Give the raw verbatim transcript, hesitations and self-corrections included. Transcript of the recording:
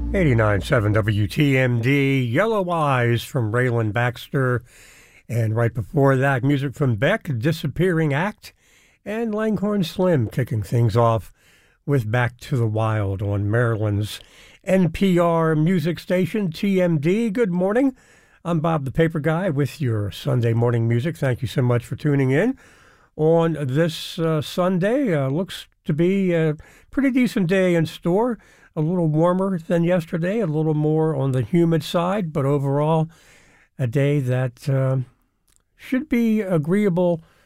eighty-nine point seven W T M D, Yellow Eyes from Raylan Baxter. And right before that, music from Beck, Disappearing Act, and Langhorne Slim kicking things off with Back to the Wild on Maryland's N P R music station, T M D. Good morning. I'm Bob the Paper Guy with your Sunday morning music. Thank you so much for tuning in on this uh, Sunday. Uh, looks to be a pretty decent day in store. A little warmer than yesterday, a little more on the humid side, but overall a day that uh, should be agreeable